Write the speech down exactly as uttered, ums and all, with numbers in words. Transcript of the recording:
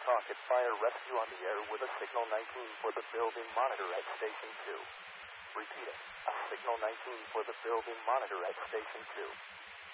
Pawtucket Fire Rescue on the air with a Signal nineteen for the building monitor at Station two. Repeating, a Signal nineteen for the building monitor at Station two.